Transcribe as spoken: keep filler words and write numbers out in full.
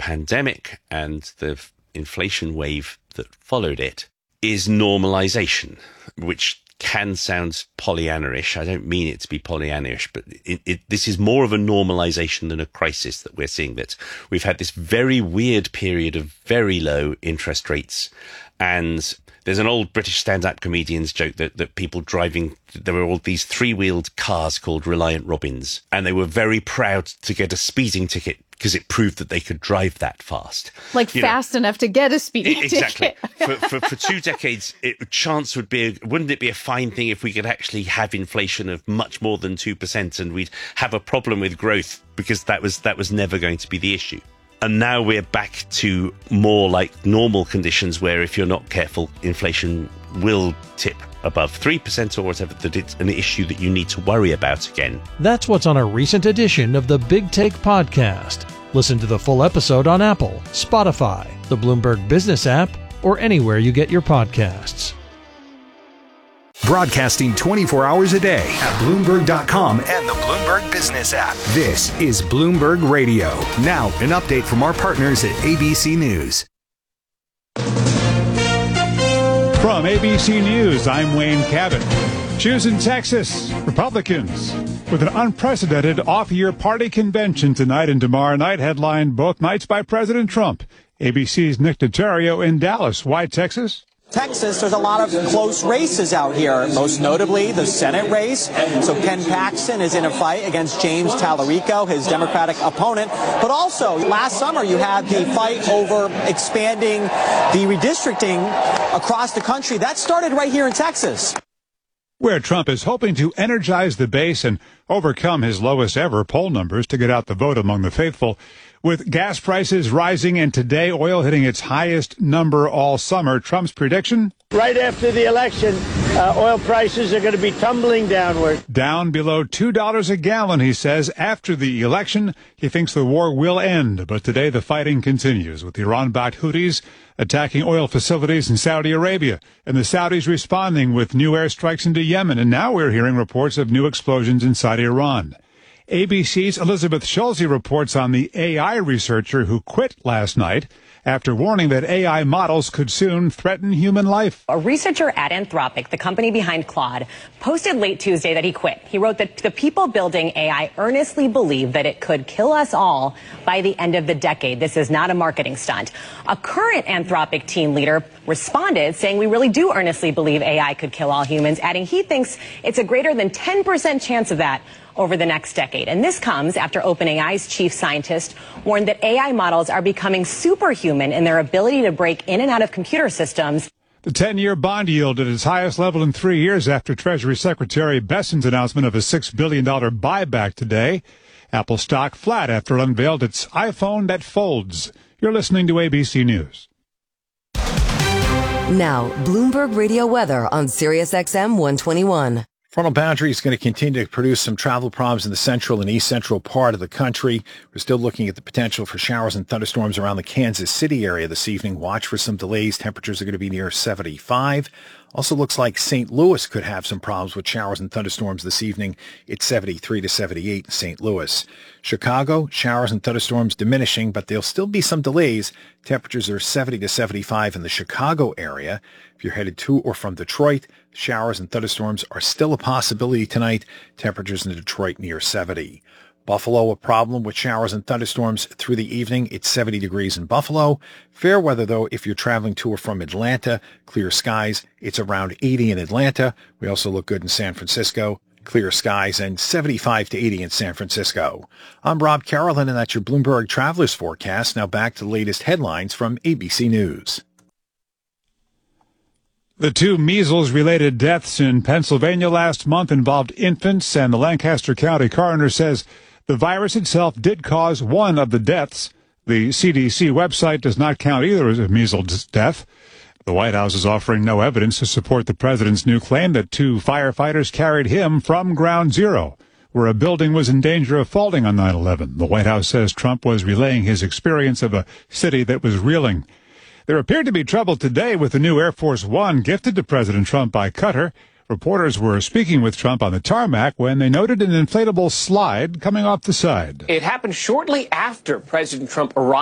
pandemic and the inflation wave that followed it is normalization, which can sound Pollyanna-ish. I don't mean it to be Pollyanna-ish, but it, it, this is more of a normalization than a crisis that we're seeing. That we've had this very weird period of very low interest rates. And there's an old British stand-up comedian's joke that, that people driving, there were all these three-wheeled cars called Reliant Robins, and they were very proud to get a speeding ticket because it proved that they could drive that fast. Like you fast know, enough to get a speeding exactly. ticket. Exactly. for, for, for two decades, it, chance would be, a, wouldn't it be a fine thing if we could actually have inflation of much more than two percent and we'd have a problem with growth because that was that was never going to be the issue. And now we're back to more like normal conditions where if you're not careful, inflation will tip above three percent or whatever, that it's an issue that you need to worry about again. That's what's on a recent edition of the Big Take podcast. Listen to the full episode on Apple, Spotify, the Bloomberg Business app, or anywhere you get your podcasts. Broadcasting twenty-four hours a day at Bloomberg dot com and the Bloomberg Business app. This is Bloomberg Radio. Now, an update from our partners at A B C News. From A B C News, I'm Wayne Cabot. Choose in Texas, Republicans. With an unprecedented off-year party convention tonight and tomorrow night, headlined both nights by President Trump. A B C's Nick Notario in Dallas. Why Texas? Texas, there's a lot of close races out here, most notably the Senate race. So Ken Paxton is in a fight against James Tallarico, his Democratic opponent. But also, last summer, you had the fight over expanding the redistricting across the country. That started right here in Texas, where Trump is hoping to energize the base and overcome his lowest ever poll numbers to get out the vote among the faithful. With gas prices rising and today oil hitting its highest number all summer, Trump's prediction? Right after the election, uh, oil prices are going to be tumbling downward. Down below two dollars a gallon, he says. After the election, he thinks the war will end. But today the fighting continues, with Iran-backed Houthis attacking oil facilities in Saudi Arabia, and the Saudis responding with new airstrikes into Yemen. And now we're hearing reports of new explosions inside Iran. A B C's Elizabeth Schulze reports on the A I researcher who quit last night after warning that A I models could soon threaten human life. A researcher at Anthropic, the company behind Claude, posted late Tuesday that he quit. He wrote that the people building A I earnestly believe that it could kill us all by the end of the decade. This is not a marketing stunt. A current Anthropic team leader responded saying, "We really do earnestly believe A I could kill all humans," adding he thinks it's a greater than ten percent chance of that over the next decade. And this comes after OpenAI's chief scientist warned that A I models are becoming superhuman in their ability to break in and out of computer systems. The ten-year bond yield at its highest level in three years after Treasury Secretary Besson's announcement of a six billion dollars buyback today. Apple stock flat after it unveiled its iPhone that folds. You're listening to A B C News. Now, Bloomberg Radio weather on Sirius X M one twenty-one. Frontal boundary is going to continue to produce some travel problems in the central and east central part of the country. We're still looking at the potential for showers and thunderstorms around the Kansas City area this evening. Watch for some delays. Temperatures are going to be near seventy-five. Also looks like Saint Louis could have some problems with showers and thunderstorms this evening. It's seventy-three to seventy-eight in Saint Louis. Chicago, showers and thunderstorms diminishing, but there'll still be some delays. Temperatures are seventy to seventy-five in the Chicago area. If you're headed to or from Detroit, showers and thunderstorms are still a possibility tonight. Temperatures in Detroit near seventy. Buffalo, a problem with showers and thunderstorms through the evening. It's seventy degrees in Buffalo. Fair weather, though, if you're traveling to or from Atlanta. Clear skies. It's around eighty in Atlanta. We also look good in San Francisco. Clear skies and seventy-five to eighty in San Francisco. I'm Rob Carolyn, and that's your Bloomberg Travelers Forecast. Now back to the latest headlines from A B C News. The two measles-related deaths in Pennsylvania last month involved infants, and the Lancaster County coroner says the virus itself did cause one of the deaths. The C D C website does not count either as a measles death. The White House is offering no evidence to support the president's new claim that two firefighters carried him from ground zero, where a building was in danger of falling on nine eleven. The White House says Trump was relaying his experience of a city that was reeling. There appeared to be trouble today with the new Air Force One gifted to President Trump by Qatar. Reporters were speaking with Trump on the tarmac when they noted an inflatable slide coming off the side. It happened shortly after President Trump arrived.